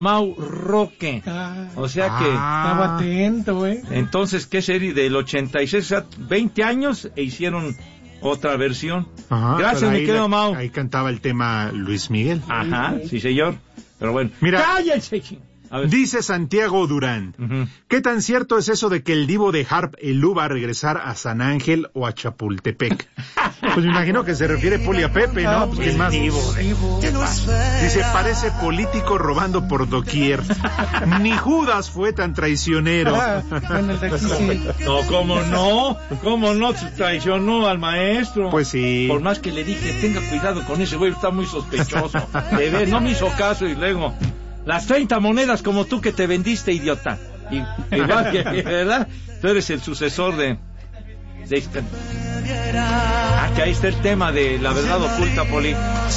Mau Roque. O sea que... Estaba atento, güey. Entonces, ¿qué serie? Del 86, o sea, 20 años e hicieron otra versión. Ajá, gracias, mi querido Mau. Ahí cantaba el tema Luis Miguel. Ajá, sí, señor. Pero bueno. Mira, ¡cállense! Dice Santiago Durán, ¿qué tan cierto es eso de que el divo de Harp Elú va a regresar a San Ángel o a Chapultepec? Pues me imagino que se refiere Poli a Pepe, ¿no? Pues ¿quién más? Dice, parece político robando por doquier. Ni Judas fue tan traicionero. Bueno, el de aquí sí. No, ¿cómo no traicionó al maestro? Pues sí. Por más que le dije, tenga cuidado con ese güey, está muy sospechoso. De ver, no me hizo caso y luego... Las 30 monedas como tú que te vendiste, idiota. Igual que, ¿verdad? Tú eres el sucesor de este. Que ahí está el tema de la verdad oculta, Poli.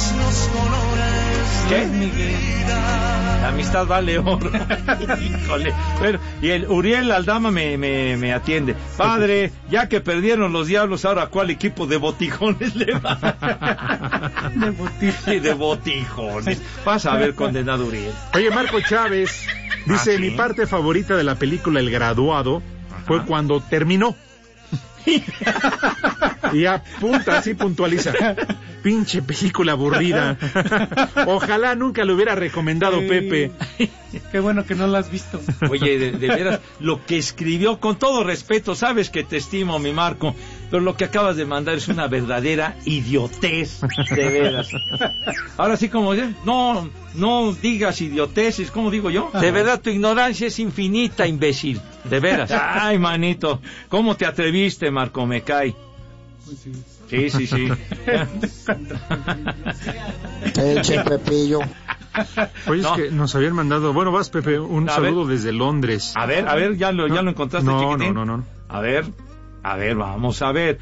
¿Qué, Miguel? La amistad vale oro. Híjole. Bueno, y el Uriel Aldama me atiende. Padre, ya que perdieron los Diablos, ahora ¿cuál equipo de botijones le va? De botijones. Vas a ver, condenado Uriel. Oye, Marco Chávez dice, ¿sí? Mi parte favorita de la película El Graduado fue cuando terminó. Y apunta, así puntualiza. Pinche película aburrida. Ojalá nunca lo hubiera recomendado Pepe. Qué bueno que no la has visto. Oye, de veras, lo que escribió, con todo respeto, sabes que te estimo, mi Marco, pero lo que acabas de mandar es una verdadera idiotez, de veras. Ahora sí, como no digas idioteces, ¿cómo digo yo? De verdad, tu ignorancia es infinita, imbécil, de veras. Ay, manito, ¿cómo te atreviste, Marco? Me cae. Pues sí. Sí. Eche, Pepillo. Oye, es que nos habían mandado... Bueno, vas, Pepe, un saludo desde Londres. A ver, ya lo encontraste, chiquitín. No. A ver, vamos a ver.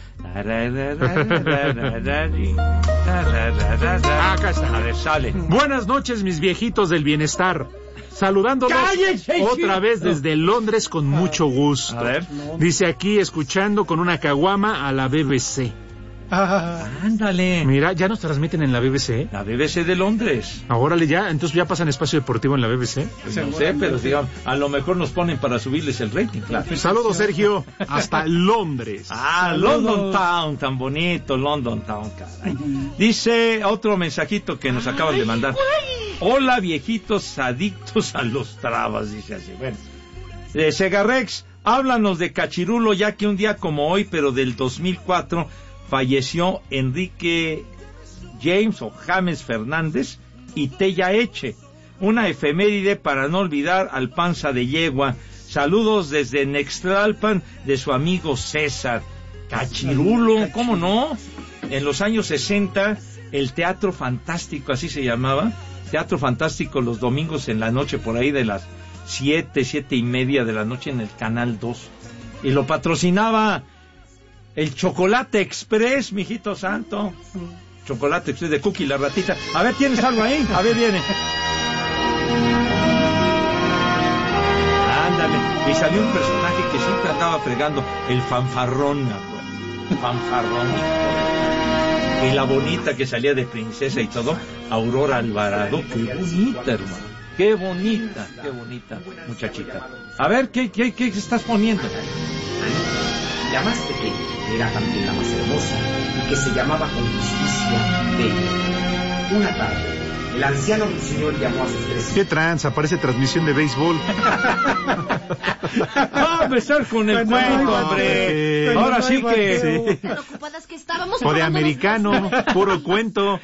Acá está. A ver, sale. Buenas noches, mis viejitos del bienestar. Saludándolos otra vez desde Londres con mucho gusto. A ver. Dice aquí, escuchando con una caguama a la BBC. Ándale. Mira, ya nos transmiten en la BBC. La BBC de Londres. Órale, ya, entonces ya pasan espacio deportivo en la BBC. Pues no sé, pero digamos, a lo mejor nos ponen para subirles el rating, claro. Saludos, Sergio, hasta Londres. London Town, tan bonito, London Town, caray. Dice otro mensajito que nos acaban de mandar. Hola, viejitos adictos a los trabas, dice así. Bueno, de Segarrex, háblanos de Cachirulo, ya que un día como hoy, pero del 2004, falleció Enrique James o James Fernández y Tella Eche. Una efeméride para no olvidar al Panza de Yegua. Saludos desde Nextralpan de su amigo César. Cachirulo, ¿cómo no? En los años 60, el Teatro Fantástico, así se llamaba. Teatro Fantástico los domingos en la noche, por ahí de las 7:30 de la noche en el Canal 2. Y lo patrocinaba el Chocolate Express, mijito santo. Chocolate Express de Cookie, la ratita. A ver, ¿tienes algo ahí? A ver, viene. Ándale. Y salió un personaje que siempre andaba fregando, el fanfarrón, me acuerdo. Fanfarrón. Y la bonita que salía de princesa y todo, Aurora Alvarado. Qué bonita, hermano. Qué bonita muchachita. A ver, ¿qué estás poniendo? La más pequeña era también la más hermosa y que se llamaba con justicia Bella. Una tarde, el anciano ruiseñor llamó a sus 3 hijos. ¿Qué tranza? Parece transmisión de béisbol. Va a empezar con el cuento, hombre. Ahora sí que... Preocupadas que estábamos... O de americano, puro cuento.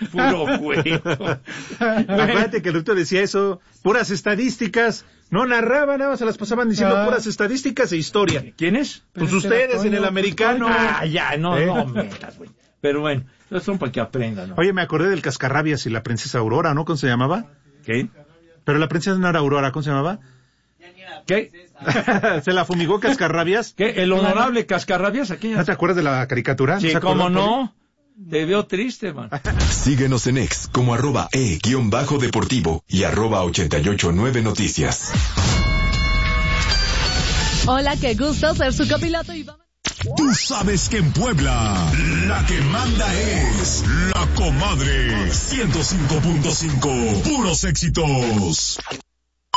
Acuérdate que el doctor decía eso, puras estadísticas. No narraba nada, se las pasaban diciendo puras estadísticas e historia. ¿Quiénes? Pues ustedes en el americano. Ya, no metas, güey. Pero bueno, eso son para que aprendan, ¿no? Oye, me acordé del Cascarrabias y la princesa Aurora, ¿no? ¿Cómo se llamaba? ¿Qué? Pero la princesa no era Aurora, ¿cómo se llamaba? ¿Qué? ¿Se la fumigó Cascarrabias? ¿Qué? ¿El honorable Cascarrabias? ¿No te acuerdas de la caricatura? Sí, ¿cómo no? Te veo triste, man. Síguenos en X como @e_deportivo y @889noticias. Hola, qué gusto ser su copiloto y vamos... Tú sabes que en Puebla la que manda es la comadre 105.5, puros éxitos.